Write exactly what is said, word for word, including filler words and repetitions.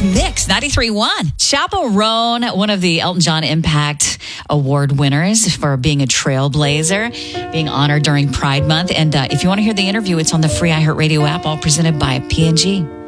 It's Mix ninety-three point one. Chaperone, one of the Elton John Impact Award winners for being a trailblazer, being honored during Pride Month. And uh, if you want to hear the interview, it's on the free iHeartRadio app, all presented by P and G.